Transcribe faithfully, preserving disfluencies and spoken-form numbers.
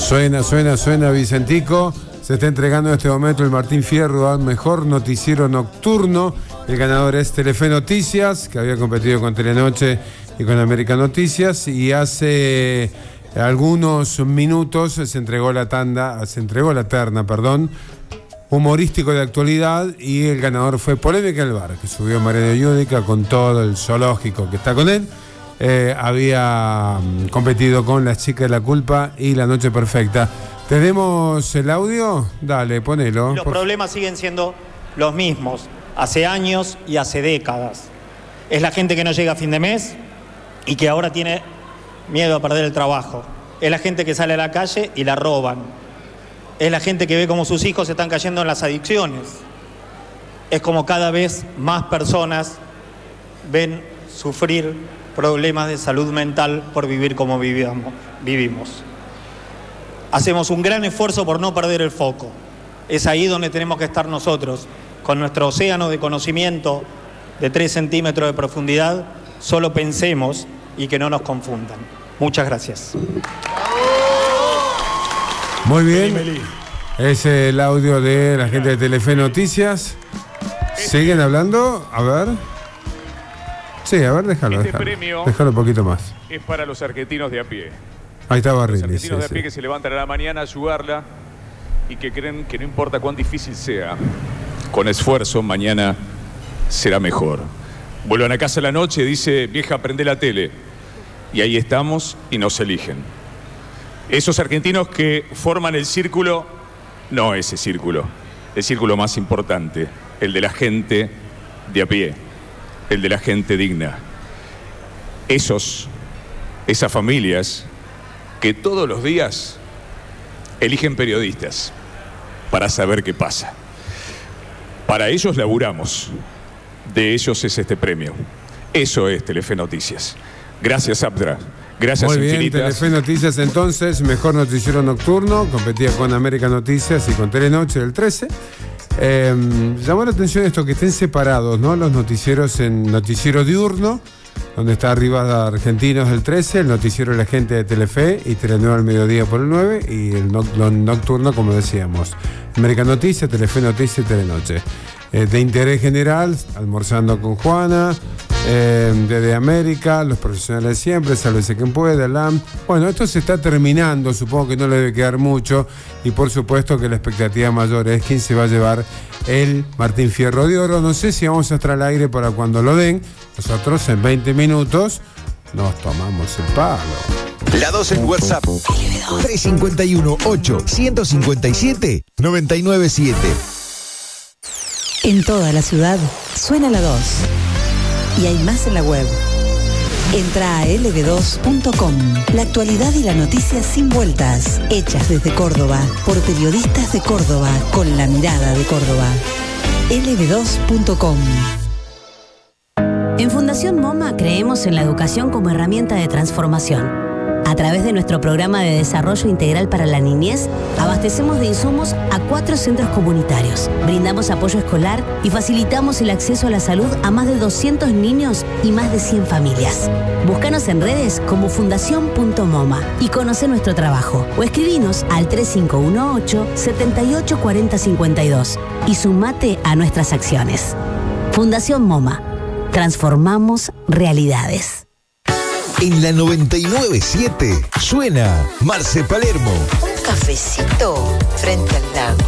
Suena, suena, suena Vicentico. Se está entregando en este momento el Martín Fierro al mejor noticiero nocturno. El ganador es Telefe Noticias, que había competido con Telenoche y con América Noticias. Y hace algunos minutos se entregó la tanda, se entregó la terna, perdón, humorístico de actualidad, y el ganador fue Polémica en el Bar, que subió Mariano Yudica con todo el zoológico que está con él. Eh, había um, competido con Las Chicas de la Culpa y La Noche Perfecta. ¿Tenemos el audio? Dale, ponelo. Los problemas siguen siendo los mismos, hace años y hace décadas. Es la gente que no llega a fin de mes y que ahora tiene miedo a perder el trabajo. Es la gente que sale a la calle y la roban. Es la gente que ve cómo sus hijos se están cayendo en las adicciones. Es como cada vez más personas ven sufrir problemas de salud mental por vivir como vivíamos, vivimos. Hacemos un gran esfuerzo por no perder el foco. Es ahí donde tenemos que estar nosotros, con nuestro océano de conocimiento de tres centímetros de profundidad. Solo pensemos y que no nos confundan. Muchas gracias. Muy bien. Es el audio de la gente de Telefe Noticias. ¿Siguen hablando? A ver. Sí, a ver, déjalo, este déjalo. premio Déjalo un poquito más. Es para los argentinos de a pie. Ahí está Los Barrini. argentinos Sí, de a pie sí. que se levantan a la mañana a ayudarla y que creen que no importa cuán difícil sea, con esfuerzo mañana será mejor. Vuelvan a casa a la noche, dice, vieja, prende la tele. Y ahí estamos y nos eligen. Esos argentinos que forman el círculo, no ese círculo, el círculo más importante, el de la gente de a pie, el de la gente digna. Esos, esas familias que todos los días eligen periodistas para saber qué pasa. Para ellos laburamos, de ellos es este premio. Eso es Telefe Noticias. Gracias, Abdra. Gracias Muy bien, infinitas. Telefe Noticias entonces, mejor noticiero nocturno, competía con América Noticias y con Telenoche del trece. Eh, llamó la atención esto, que estén separados, ¿no? Los noticieros en noticiero diurno, donde está arriba Argentinos del trece, el noticiero de la gente de Telefe y Telenueva al mediodía por el nueve, y el no, lo nocturno, como decíamos, América Noticias, Telefe Noticias y Telenoche. Eh, de interés general, Almorzando con Juana, eh, desde América, Los Profesionales de Siempre, Sálvese quien pueda, L A M. Bueno, esto se está terminando, supongo que no le debe quedar mucho, y por supuesto que la expectativa mayor es quién se va a llevar el Martín Fierro de Oro. No sé si vamos a estar al aire para cuando lo den. Nosotros en veinte minutos nos tomamos el palo. La dos en WhatsApp. tres cinco uno, ocho, uno cinco siete, nueve nueve siete. En toda la ciudad suena la dos. Y hay más en la web. Entra a ele ve dos punto com. La actualidad y la noticia sin vueltas. Hechas desde Córdoba, por periodistas de Córdoba, con la mirada de Córdoba. ele ve dos punto com. En Fundación MoMA creemos en la educación como herramienta de transformación. A través de nuestro programa de desarrollo integral para la niñez, abastecemos de insumos a cuatro centros comunitarios. Brindamos apoyo escolar y facilitamos el acceso a la salud a más de doscientos niños y más de cien familias. Búscanos en redes como fundación punto moma y conoce nuestro trabajo. O escribinos al tres cinco uno ocho, siete ocho cuatro cero cinco dos y sumate a nuestras acciones. Fundación MoMA. Transformamos realidades. En la noventa y nueve punto siete suena Marce Palermo. Un cafecito frente al lago.